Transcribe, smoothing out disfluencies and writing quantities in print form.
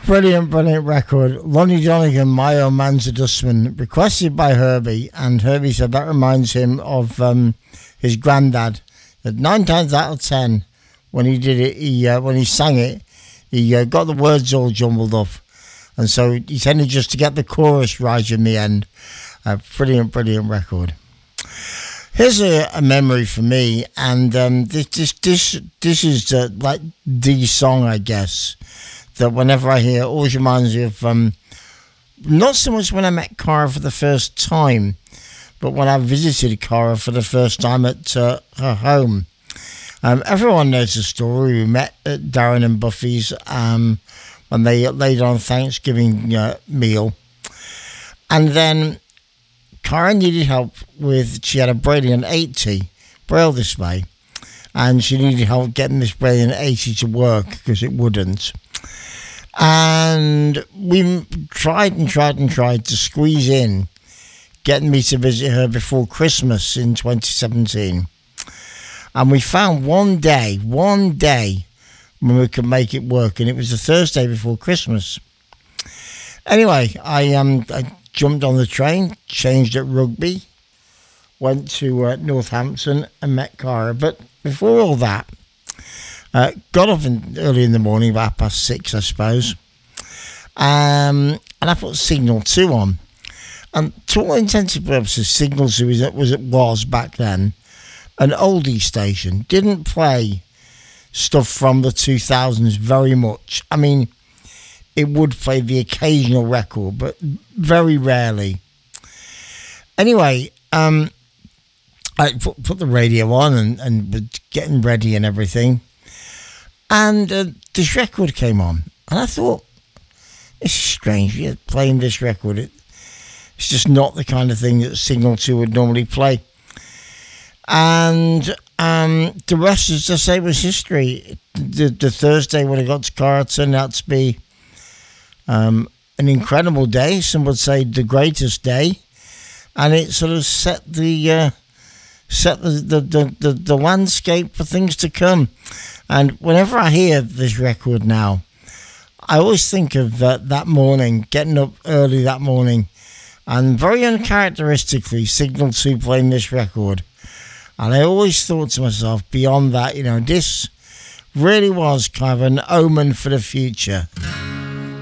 Brilliant, brilliant record. Lonnie Donegan, My Old Man's a Dustman, requested by Herbie, and Herbie said that reminds him of his granddad. That 9 times out of 10, when he did it, when he sang it, he got the words all jumbled up, and so he tended just to get the chorus right in the end. Brilliant, brilliant record. Here's a memory for me, and this is like the song, I guess, that whenever I hear, it always reminds me of, not so much when I met Cara for the first time, but when I visited Cara for the first time at her home. Everyone knows the story. We met at Darren and Buffy's when they laid on Thanksgiving meal. And then Cara needed help with, she had a Braille 80, Braille display, and she needed help getting this Braille 80 to work because it wouldn't. And we tried to squeeze in getting me to visit her before Christmas in 2017. And we found one day when we could make it work, and it was the Thursday before Christmas. Anyway, I jumped on the train, changed at Rugby, went to Northampton and met Cara. But before all that, got up early in the morning, about 6:30, I suppose, and I put Signal 2 on. And to all intents and purposes, Signal 2 was back then an oldie station. Didn't play stuff from the 2000s very much. I mean, it would play the occasional record, but very rarely. Anyway, I put the radio on and was getting ready and everything. And this record came on. And I thought, this is strange. You're playing this record. It's just not the kind of thing that Signal 2 would normally play. And the rest, as I say, was history. The Thursday when I got to Cara turned out to be an incredible day. Some would say the greatest day. And it sort of set the landscape for things to come. And whenever I hear this record now, I always think of that morning, getting up early that morning, and very uncharacteristically, Signal 2 playing this record. And I always thought to myself, beyond that, this really was kind of an omen for the future.